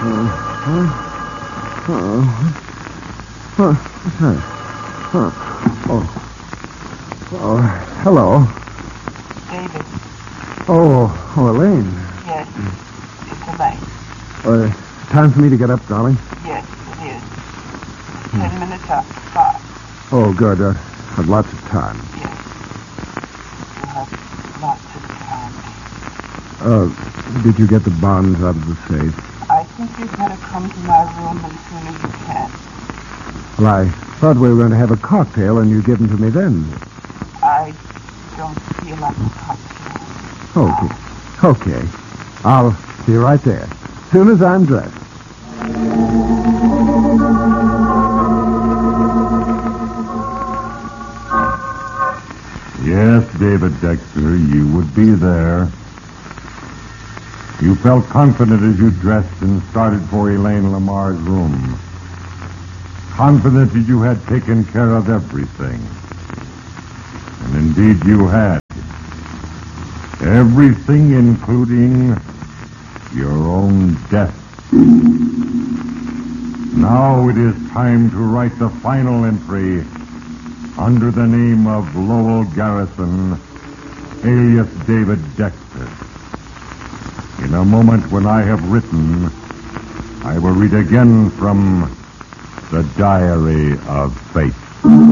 What's that? Oh, hello. David. Oh, Elaine. Yes, it's Elaine. Time for me to get up, darling? Yes, it is. 10 minutes after 5. Oh, good. I've lots of time. Yes. You have lots of time. Did you get the bonds out of the safe? I think you'd better come to my room as soon as you can. Well, I thought we were going to have a cocktail and you'd give them to me then. I don't feel like a cocktail. Okay. I'll be right there. As soon as I'm dressed. Yes, David Dexter, you would be there. You felt confident as you dressed and started for Elaine Lamar's room. Confident that you had taken care of everything. And indeed you had. Everything, including your own death. Now it is time to write the final entry under the name of Lowell Garrison, alias David Dexter. In a moment when I have written, I will read again from the Diary of Fate.